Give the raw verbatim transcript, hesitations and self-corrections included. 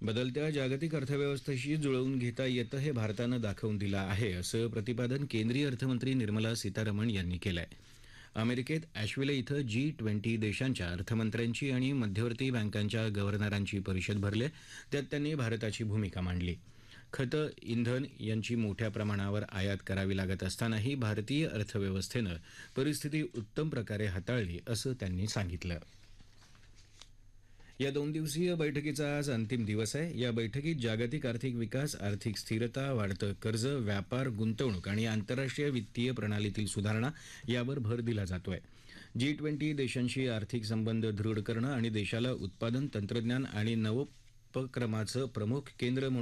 बदलत्या जागतिक अर्थव्यवस्थेशी जुळवून घेता येतं हे भारतानं दाखवून दिलं आहे असं प्रतिपादन केंद्रीय अर्थमंत्री निर्मला सीतारमण यांनी केलं आहे. अमेरिकेत अॅशविले इथं जी ट्वेंटी देशांच्या अर्थमंत्र्यांची आणि मध्यवर्ती बँकांच्या गव्हर्नरांची परिषद भरली. त्यात त्यांनी भारताची भूमिका मांडली. खतं, इंधन यांची मोठ्या प्रमाणावर आयात करावी लागत असतानाही भारतीय अर्थव्यवस्थेनं परिस्थिती उत्तम प्रकारे हाताळली असं त्यांनी सांगितलं. या दोन दिवसीय बैठकीचा आज अंतिम दिवस आहे. या बैठकीत जागतिक आर्थिक विकास, आर्थिक स्थिरता, वाढतं कर्ज, व्यापार, गुंतवणूक आणि आंतरराष्ट्रीय वित्तीय प्रणालीतील सुधारणा यावर भर दिला जातोय. जी ट्वेंटी देशांशी आर्थिक संबंध दृढ करणं आणि देशाला उत्पादन, तंत्रज्ञान आणि नवोपक्रमाचं प्रमुख केंद्र म्हणून